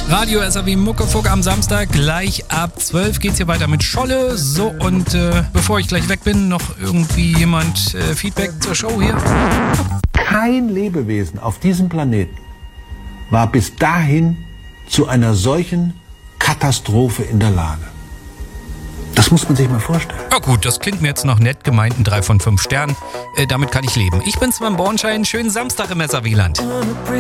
Radio SAW Muckefuck am Samstag. Gleich ab 12 geht's hier weiter mit Scholle. So, und bevor ich gleich weg bin, noch irgendwie jemand Feedback zur Show hier? Kein Lebewesen auf diesem Planeten war bis dahin zu einer solchen Katastrophe in der Lage. Das muss man sich mal vorstellen. Ja gut, das klingt mir jetzt noch nett gemeint, 3 von 5 Sternen. Damit kann ich leben. Ich bin Sven Bornschein. Schönen Samstag im SAW-Land.